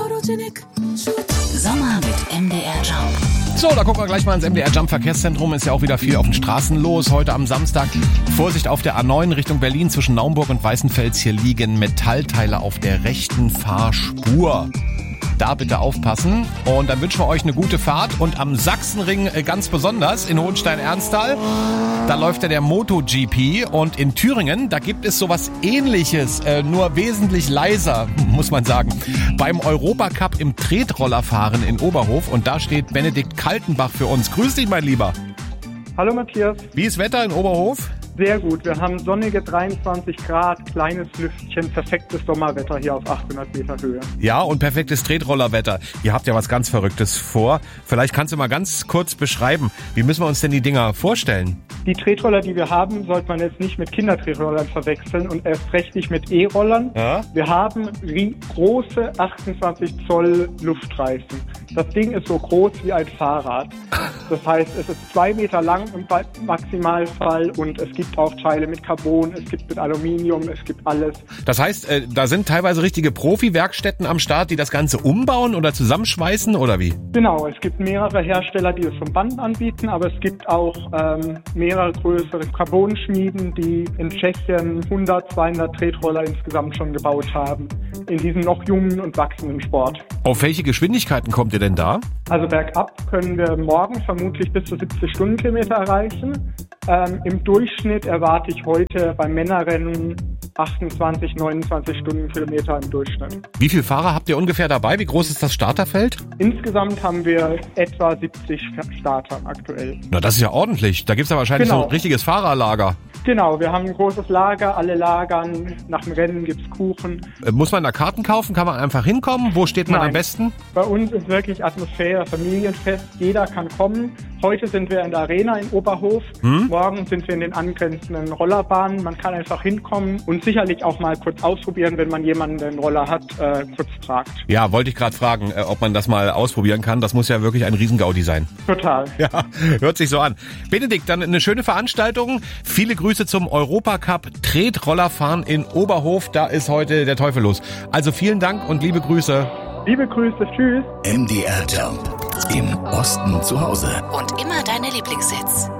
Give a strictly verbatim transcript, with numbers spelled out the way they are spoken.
Sommer mit M D R Jump. So, da gucken wir gleich mal ins M D R Jump Verkehrszentrum. Ist ja auch wieder viel auf den Straßen los. Heute am Samstag Vorsicht auf der A neun Richtung Berlin zwischen Naumburg und Weißenfels. Hier liegen Metallteile auf der rechten Fahrspur. Da bitte aufpassen. Und dann wünschen wir euch eine gute Fahrt. Und am Sachsenring ganz besonders in Hohenstein-Ernsthal, da läuft ja der MotoGP. Und in Thüringen, da gibt es sowas Ähnliches, äh, nur wesentlich leiser, muss man sagen. Beim Europacup im Tretrollerfahren in Oberhof. Und da steht Benedikt Kaltenbach für uns. Grüß dich, mein Lieber. Hallo Matthias. Wie ist Wetter in Oberhof? Sehr gut. Wir haben sonnige dreiundzwanzig Grad, kleines Lüftchen, perfektes Sommerwetter hier auf achthundert Meter Höhe. Ja, und perfektes Tretrollerwetter. Ihr habt ja was ganz Verrücktes vor. Vielleicht kannst du mal ganz kurz beschreiben, wie müssen wir uns denn die Dinger vorstellen? Die Tretroller, die wir haben, sollte man jetzt nicht mit Kindertretrollern verwechseln und erst recht nicht mit E-Rollern. Ja? Wir haben große achtundzwanzig Zoll Luftreifen. Das Ding ist so groß wie ein Fahrrad. Das heißt, es ist zwei Meter lang im Maximalfall und es gibt auch Teile mit Carbon, es gibt mit Aluminium, es gibt alles. Das heißt, äh, da sind teilweise richtige Profi-Werkstätten am Start, die das Ganze umbauen oder zusammenschweißen oder wie? Genau, es gibt mehrere Hersteller, die es vom Band anbieten, aber es gibt auch ähm, mehrere größere Carbonschmieden, die in Tschechien hundert, zweihundert Tretroller insgesamt schon gebaut haben, in diesem noch jungen und wachsenden Sport. Auf welche Geschwindigkeiten kommt ihr denn da? Also bergab können wir morgen vermutlich bis zu siebzig Stundenkilometer erreichen. Ähm, Im Durchschnitt erwarte ich heute beim Männerrennen achtundzwanzig, neunundzwanzig Stundenkilometer im Durchschnitt. Wie viele Fahrer habt ihr ungefähr dabei? Wie groß ist das Starterfeld? Insgesamt haben wir etwa siebzig Starter aktuell. Na, das ist ja ordentlich. Da gibt's ja wahrscheinlich genau. so ein richtiges Fahrerlager. Genau, wir haben ein großes Lager, alle lagern, nach dem Rennen gibt's Kuchen. Äh, muss man da Karten kaufen? Kann man einfach hinkommen? Wo steht man Nein. am besten? Bei uns ist wirklich Atmosphäre, Familienfest, jeder kann kommen. Heute sind wir in der Arena in Oberhof, hm? morgen sind wir in den angrenzenden Rollerbahnen. Man kann einfach hinkommen und sicherlich auch mal kurz ausprobieren, wenn man jemanden, der einen Roller hat, äh, kurz fragt. Ja, wollte ich gerade fragen, äh, ob man das mal ausprobieren kann. Das muss ja wirklich ein Riesengaudi sein. Total. Ja, hört sich so an. Benedikt, dann eine schöne Veranstaltung. Viele Grüße zum Europacup Tretrollerfahren in Oberhof. Da ist heute der Teufel los. Also vielen Dank und liebe Grüße. Liebe Grüße, tschüss. M D R Jump. Im Osten zu Hause. Und immer deine Lieblingshits.